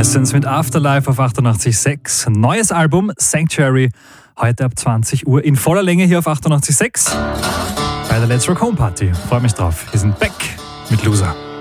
Essence mit Afterlife auf 88.6. Neues Album Sanctuary, heute ab 20 Uhr in voller Länge hier auf 88.6 bei der Let's Rock Home Party. Freue mich drauf. Wir sind back mit Loser.